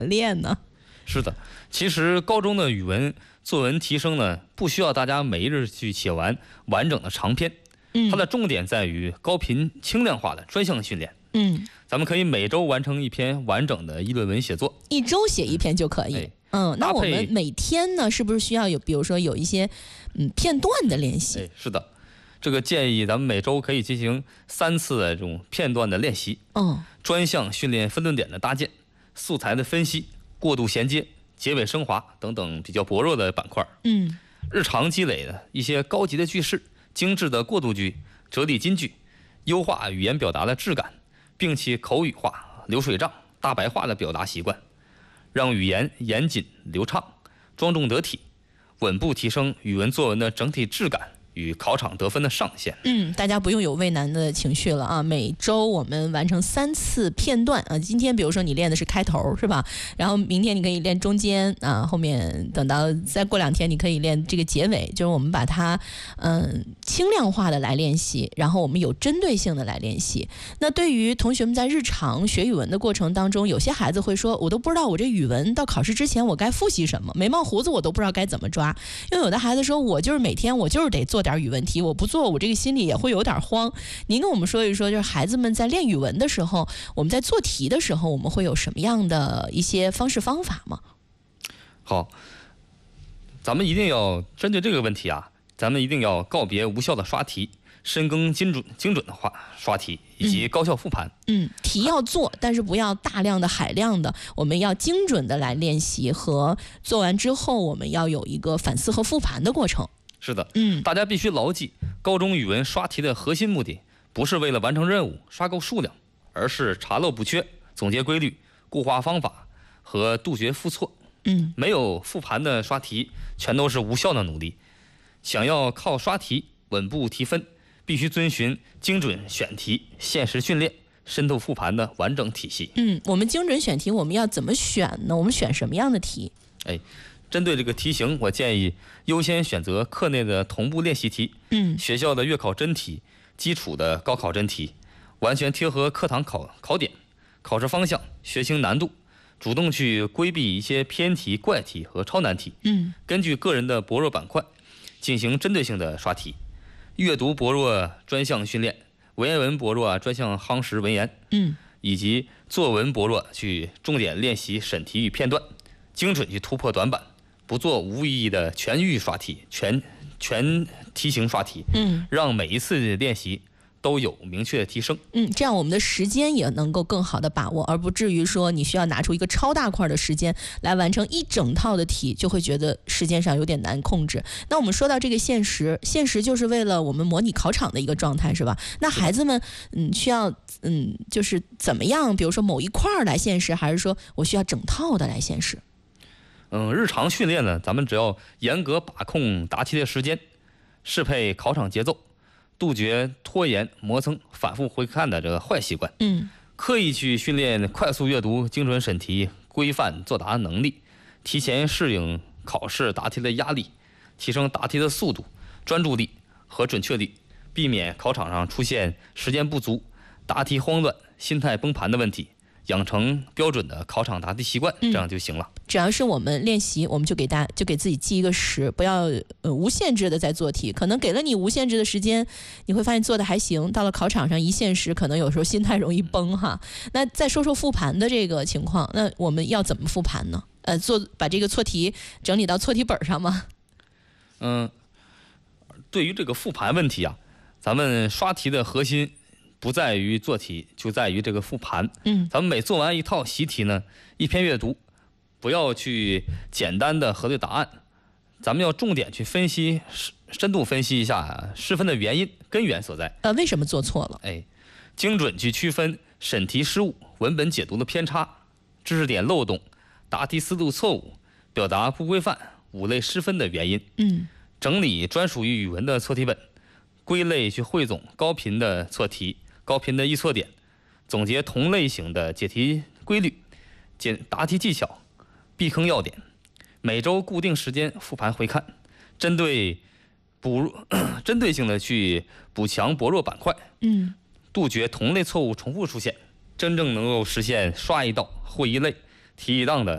练呢？ 是的，其实高中的语文作文提升呢，不需要大家每一日去写完完整的长篇，它的重点在于高频轻量化的专项训练。咱们可以每周完成一篇完整的议论文写作， 一周写一篇就可以。那我们每天呢，是不是需要有，比如说有一些片段的练习？ 是的，这个建议咱们每周可以进行3次的这种片段的练习。专项训练分论点的搭建、素材的分析、过渡衔接、结尾升华等等比较薄弱的板块。日常积累的一些高级的句式、精致的过渡句、折抵金句，优化语言表达的质感，摒弃口语化、流水账、大白话的表达习惯，让语言严谨流畅、庄重得体，稳步提升语文作文的整体质感与考场得分的上限。 大家不用有畏难的情绪了啊！每周我们完成3次片段啊。今天比如说你练的是开头是吧？然后明天你可以练中间啊，后面等到再过2天你可以练这个结尾，就是我们把它轻量化的来练习，然后我们有针对性的来练习。那对于同学们在日常学语文的过程当中，有些孩子会说，我都不知道我这语文到考试之前我该复习什么，眉毛胡子我都不知道该怎么抓。因为有的孩子说，我就是每天我就是得做点语文题，我不做我这个心里也会有点慌。您跟我们说一说，就是孩子们在练语文的时候，我们在做题的时候，我们会有什么样的一些方式方法吗？ 好，咱们一定要针对这个问题啊，咱们一定要告别无效的刷题，深耕精准的刷题以及高效复盘。 题要做，但是不要大量的海量的，我们要精准的来练习，和做完之后我们要有一个反思和复盘的过程。 是的，大家必须牢记，高中语文刷题的核心目的不是为了完成任务、刷够数量，而是查漏补缺、总结规律、固化方法和杜绝复错。没有复盘的刷题全都是无效的努力。想要靠刷题稳步提分，必须遵循精准选题、现实训练、深度复盘的完整体系。 我们精准选题我们要怎么选呢？我们选什么样的题？ 针对这个题型，我建议优先选择课内的同步练习题，学校的月考真题、基础的高考真题，完全贴合课堂考点、考试方向、学情难度，主动去规避一些偏题、怪题和超难题。根据个人的薄弱板块进行针对性的刷题，阅读薄弱专项训练，文言文薄弱专项夯实文言，以及作文薄弱去重点练习审题与片段，精准去突破短板，不做无意义的全域刷题、全题型刷题，让每一次练习都有明确的提升。 这样我们的时间也能够更好的把握，而不至于说你需要拿出一个超大块的时间来完成一整套的题，就会觉得时间上有点难控制。那我们说到这个现实就是为了我们模拟考场的一个状态，是吧？那孩子们需要就是怎么样，比如说某一块来现实，还是说我需要整套的来现实？ 日常训练呢，咱们只要严格把控答题的时间，适配考场节奏，杜绝拖延、磨蹭、反复回看的这个坏习惯。刻意去训练快速阅读、精准审题、规范作答能力，提前适应考试答题的压力，提升答题的速度、专注力和准确率，避免考场上出现时间不足、答题慌乱、心态崩盘的问题。养成标准的考场答题习惯，这样就行了。 只要是我们练习，我们就给自己记一个时，不要无限制的在做题。可能给了你无限制的时间，你会发现做的还行，到了考场上一现实，可能有时候心态容易崩哈。那再说说复盘的这个情况，那我们要怎么复盘呢？把这个错题整理到错题本上吗？ 对于这个复盘问题啊，咱们刷题的核心不在于做题，就在于这个复盘。咱们每做完一套习题呢，一篇阅读，不要去简单的核对答案，咱们要重点去分析，深度分析一下失分的原因、根源所在。 为什么做错了？ 精准去区分审题失误、文本解读的偏差、知识点漏洞、答题思路错误、表达不规范5类失分的原因。整理专属于语文的错题本，归类去汇总高频的错题、高频的易错点，总结同类型的解题规律、答题技巧、避坑要点，每周固定时间复盘回看，针对性的去补强薄弱板块，杜绝同类错误重复出现，真正能够实现刷一道会一类、题一档的